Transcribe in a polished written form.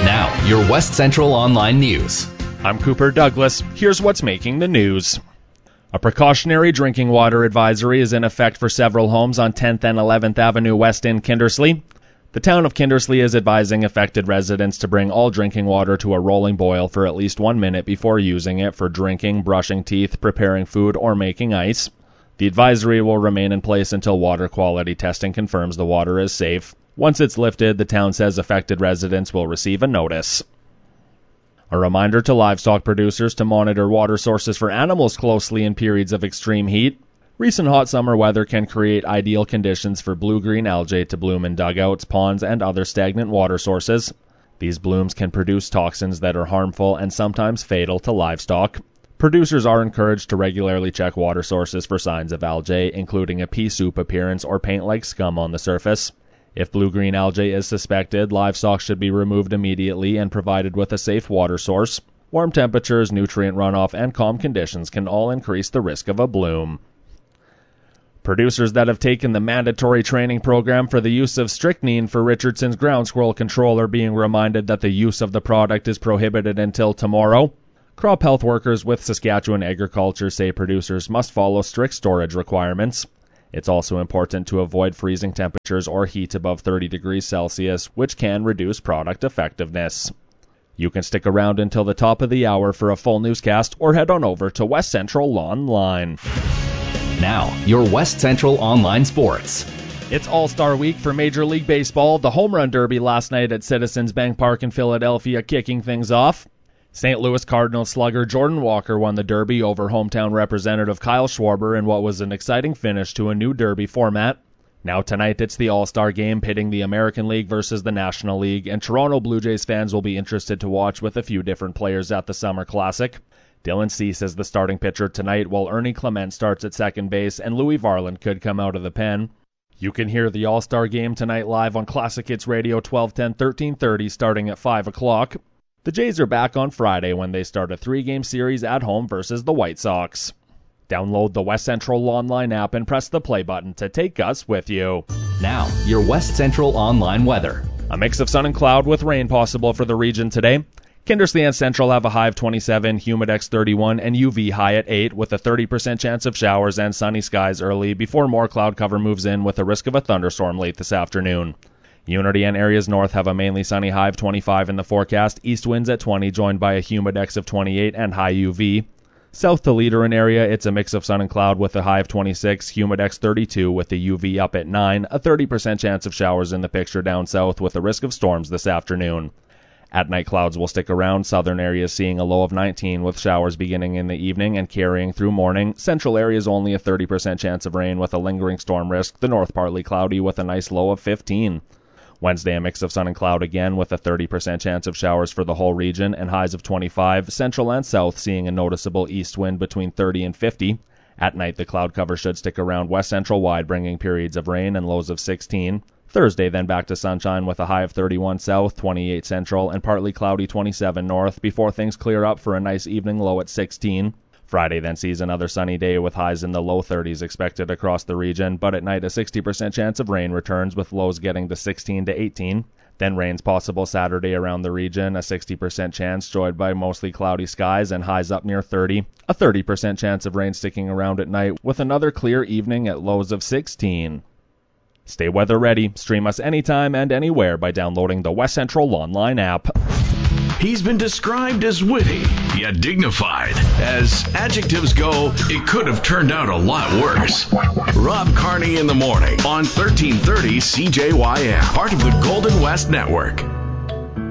Now, your West Central Online News. I'm Cooper Douglas. Here's what's making the news. A precautionary drinking water advisory is in effect for several homes on 10th and 11th Avenue West in Kindersley. The town of Kindersley is advising affected residents to bring all drinking water to a rolling boil for at least 1 minute before using it for drinking, brushing teeth, preparing food, or making ice. The advisory will remain in place until water quality testing confirms the water is safe. Once it's lifted, the town says affected residents will receive a notice. A reminder to livestock producers to monitor water sources for animals closely in periods of extreme heat. Recent hot summer weather can create ideal conditions for blue-green algae to bloom in dugouts, ponds, and other stagnant water sources. These blooms can produce toxins that are harmful and sometimes fatal to livestock. Producers are encouraged to regularly check water sources for signs of algae, including a pea soup appearance or paint-like scum on the surface. If blue-green algae is suspected, livestock should be removed immediately and provided with a safe water source. Warm temperatures, nutrient runoff, and calm conditions can all increase the risk of a bloom. Producers that have taken the mandatory training program for the use of strychnine for Richardson's ground squirrel control are being reminded that the use of the product is prohibited until tomorrow. Crop health workers with Saskatchewan Agriculture say producers must follow strict storage requirements. It's also important to avoid freezing temperatures or heat above 30 degrees Celsius, which can reduce product effectiveness. You can stick around until the top of the hour for a full newscast or head on over to West Central Online. Now, your West Central Online Sports. It's All-Star Week for Major League Baseball. The Home Run Derby last night at Citizens Bank Park in Philadelphia kicking things off. St. Louis Cardinals slugger Jordan Walker won the Derby over hometown representative Kyle Schwarber in what was an exciting finish to a new Derby format. Now tonight it's the All-Star Game pitting the American League versus the National League, and Toronto Blue Jays fans will be interested to watch with a few different players at the Summer Classic. Dylan Cease is the starting pitcher tonight, while Ernie Clement starts at second base, and Louis Varland could come out of the pen. You can hear the All-Star Game tonight live on Classic Hits Radio 1210, 1330, starting at 5 o'clock. The Jays are back on Friday when they start a 3-game series at home versus the White Sox. Download the West Central Online app and press the play button to take us with you. Now, your West Central Online weather. A mix of sun and cloud with rain possible for the region today. Kindersley and Central have a high of 27, Humidex 31, and UV high at 8 with a 30% chance of showers and sunny skies early before more cloud cover moves in with a risk of a thunderstorm late this afternoon. Unity and areas north have a mainly sunny high of 25 in the forecast, east winds at 20 joined by a Humidex of 28 and high UV. South to Leaderin area, it's a mix of sun and cloud with a high of 26, Humidex 32 with the UV up at 9, a 30% chance of showers in the picture down south with a risk of storms this afternoon. At night, clouds will stick around, southern areas seeing a low of 19 with showers beginning in the evening and carrying through morning. Central areas only a 30% chance of rain with a lingering storm risk, the north partly cloudy with a nice low of 15. Wednesday, a mix of sun and cloud again with a 30% chance of showers for the whole region and highs of 25. Central and south seeing a noticeable east wind between 30 and 50. At night, the cloud cover should stick around west central wide, bringing periods of rain and lows of 16. Thursday, then back to sunshine with a high of 31 south, 28 central, and partly cloudy 27 north before things clear up for a nice evening low at 16. Friday then sees another sunny day with highs in the low 30s expected across the region, but at night a 60% chance of rain returns with lows getting to 16 to 18. Then rain's possible Saturday around the region, a 60% chance joined by mostly cloudy skies and highs up near 30. A 30% chance of rain sticking around at night with another clear evening at lows of 16. Stay weather ready. Stream us anytime and anywhere by downloading the West Central Online app. He's been described as witty, yet dignified. As adjectives go, it could have turned out a lot worse. Rob Carney in the morning on 1330 CJYM, part of the Golden West Network.